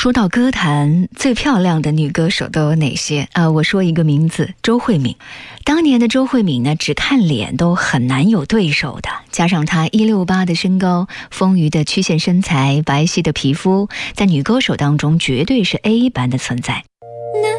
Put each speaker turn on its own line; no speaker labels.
说到歌坛最漂亮的女歌手都有哪些我说一个名字，周慧敏。当年的周慧敏呢，只看脸都很难有对手的，加上她168的身高、丰腴的曲线身材、白皙的皮肤，在女歌手当中绝对是 A 般的存在。